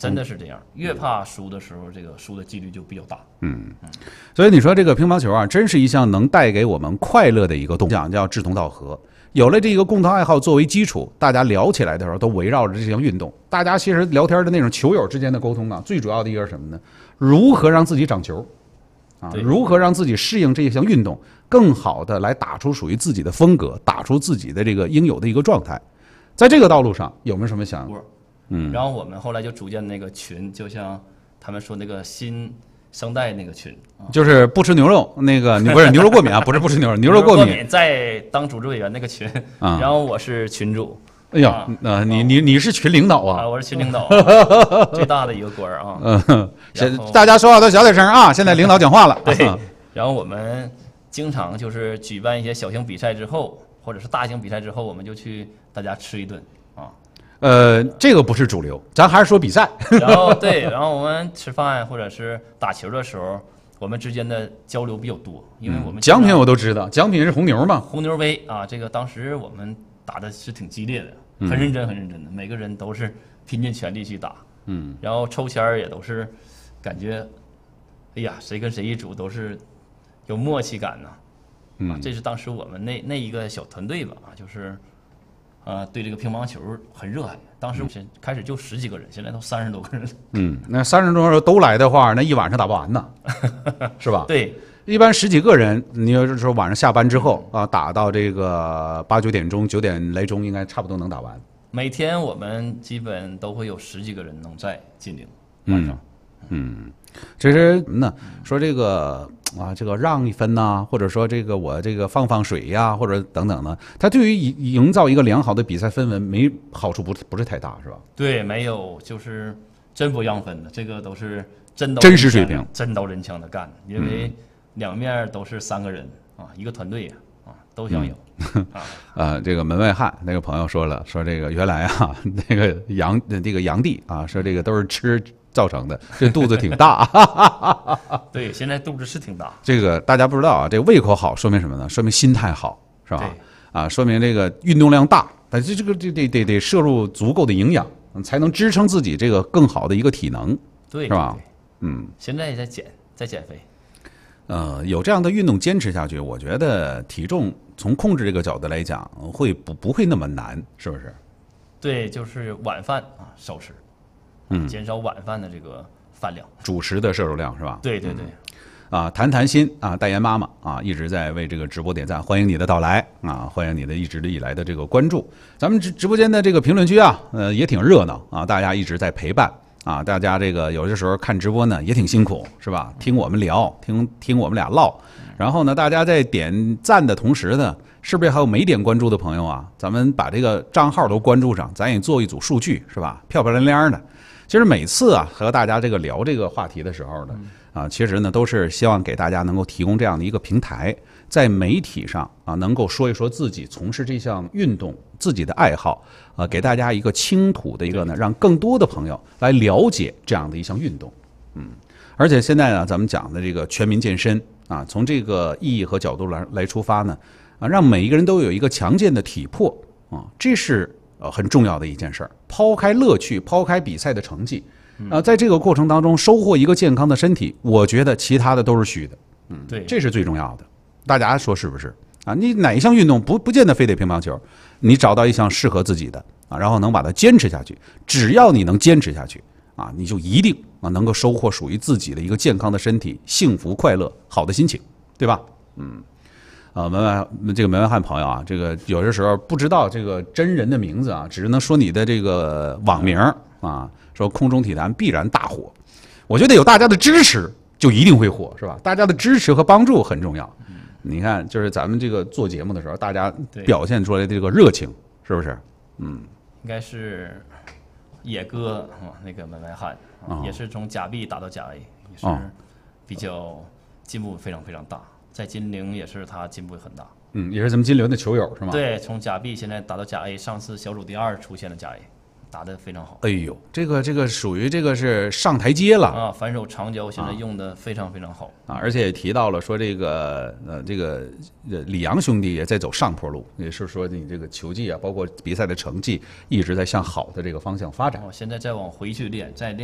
真的是这样，越怕输的时候，这个输的几率就比较大。 所以你说这个乒乓球啊，真是一项能带给我们快乐的一个动作，叫志同道合。有了这个共同爱好作为基础，大家聊起来的时候都围绕着这项运动。大家其实聊天的那种球友之间的沟通啊，最主要的一个是什么呢？如何让自己长球啊？如何让自己适应这项运动，更好的来打出属于自己的风格，打出自己的这个应有的一个状态。在这个道路上有没有什么想？ 然后我们后来就组建那个群，就像他们说那个新生代那个群， 就是不吃牛肉那个，你不是牛肉过敏啊？不是不吃牛肉，牛肉过敏在当组织委员那个群，然后我是群主。 哎呀，你是群领导啊？ 我是群领导，最大的一个官啊。 大家说话都小点声啊！现在领导讲话了。 对，然后我们经常就是举办一些小型比赛之后，或者是大型比赛之后，我们就去大家吃一顿啊。 这个不是主流，咱还是说比赛。 然后我们吃饭或者是打球的时候，我们之间的交流比较多，因为我们奖品我都知道，奖品是红牛嘛， 红牛杯啊，这个当时我们打的是挺激烈的，很认真的，每个人都是拼尽全力去打，然后抽签也都是感觉，哎呀，谁跟谁一组都是有默契感呐，这是当时我们那一个小团队吧，就是。对这个乒乓球很热爱。当时开始就10几个人，现在都30多个人。 那30多个人都来的话，那一晚上打不完呢，是吧？ 对， 一般10几个人，你要是说晚上下班之后啊，打到这个8、9点钟、9点来钟，应该差不多能打完。 每天我们基本都会有10几个人能在金陵晚上。 其实呢，说这个这个让一分呐，或者说这个我这个放水呀，或者等等呢，它对于营造一个良好的比赛氛围好处不是太大，是吧？ 对，没有，就是真不让分的，这个都是真实水平， 真刀真枪的干，因为两面都是3个人啊，一个团队都想有。 这个门外汉那个朋友说了，说这个原来啊，那个杨帝啊，说这个都是吃造成的，这肚子挺大。 对，现在肚子是挺大。这个大家不知道啊，这胃口好说明什么呢？说明心态好，是吧？说明这个运动量大，但是这个得摄入足够的营养，才能支撑自己这个更好的一个体能， 对， 是吧？ 现在也在减肥。 有这样的运动坚持下去，我觉得体重从控制这个角度来讲，不会那么难，是不是？ 对，就是晚饭少吃。减少晚饭的这个饭量， 主食的摄入量是吧？ 对。 谈心啊，代言妈妈啊，一直在为这个直播点赞，欢迎你的到来啊，欢迎你的一直以来的这个关注。咱们直播间的这个评论区啊，也挺热闹啊，大家一直在陪伴啊，大家这个有的时候看直播呢也挺辛苦，是吧？听我们聊，听我们俩唠，然后呢，大家在点赞的同时呢，是不是还有没点关注的朋友啊？咱们把这个账号都关注上，咱也做一组数据，是吧？漂漂亮亮的。其实每次啊和大家这个聊这个话题的时候呢，其实呢都是希望给大家能够提供这样的一个平台，在媒体上啊能够说一说自己从事这项运动自己的爱好，给大家一个倾吐的一个呢，让更多的朋友来了解这样的一项运动。而且现在呢，咱们讲的这个全民健身啊，从这个意义和角度来出发呢，让每一个人都有一个强健的体魄啊，这是很重要的一件事儿。抛开乐趣，抛开比赛的成绩，在这个过程当中收获一个健康的身体，我觉得其他的都是虚的。 对， 这是最重要的。大家说是不是啊？你哪一项运动不见得非得乒乓球，你找到一项适合自己的啊，然后能把它坚持下去，只要你能坚持下去啊，你就一定能够收获属于自己的一个健康的身体、幸福快乐、好的心情，对吧？这个门外汉朋友啊，这个有的时候不知道这个真人的名字啊，只能说你的这个网名啊，说空中体坛必然大火。我觉得有大家的支持就一定会火，是吧？大家的支持和帮助很重要。你看，就是咱们这个做节目的时候，大家表现出来的这个热情，是不是？应该是野哥那个门外汉也是从甲 B 打到甲 A， 也是比较进步非常非常大。在金陵也是他进步很大， 也是咱们金陵的球友是吗？ 对，从甲 B 现在打到甲 A， 上次小组第2出现了甲 A， 打得非常好。 哎呦，这个属于这个是上台阶了啊！反手长交现在用的非常非常好啊，而且也提到了说这个李阳兄弟也在走上坡路，也是说你这个球技啊，包括比赛的成绩一直在向好的这个方向发展。 现在再往回去练，再练。